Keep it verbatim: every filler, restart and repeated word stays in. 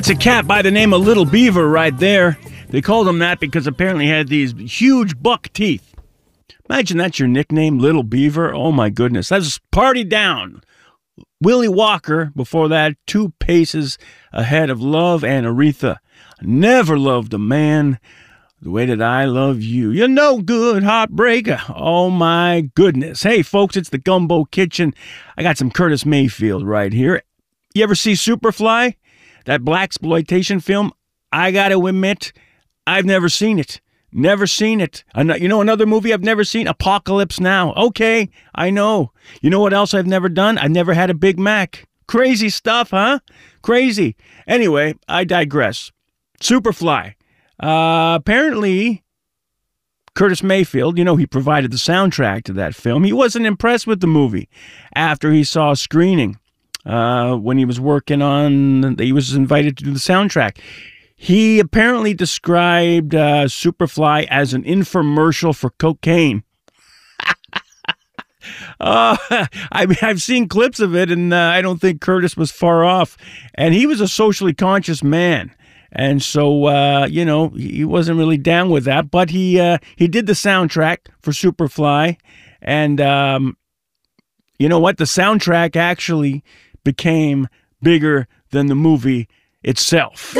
That's a cat by the name of Little Beaver right there. They called him that because apparently he had these huge buck teeth. Imagine that's your nickname, Little Beaver. Oh my goodness. That's Party Down. Willie Walker, before that, two paces ahead of Love and Aretha. Never loved a man the way that I love you. You're no good, heartbreaker. Oh my goodness. Hey folks, it's the Gumbo Kitchen. I got some Curtis Mayfield right here. You ever see Superfly? That blaxploitation film? I gotta admit, I've never seen it. Never seen it. You know another movie I've never seen? Apocalypse Now. Okay, I know. You know what else I've never done? I've never had a Big Mac. Crazy stuff, huh? Crazy. Anyway, I digress. Superfly. Uh, apparently, Curtis Mayfield, you know, he provided the soundtrack to that film. He wasn't impressed with the movie after he saw a screening. Uh, when he was working on, he was invited to do the soundtrack. He apparently described uh, Superfly as an infomercial for cocaine. uh, I mean, I've seen clips of it, and uh, I don't think Curtis was far off. And he was a socially conscious man. And so, uh, you know, he wasn't really down with that. But he uh, he did the soundtrack for Superfly. And um, you know what? The soundtrack actually became bigger than the movie itself.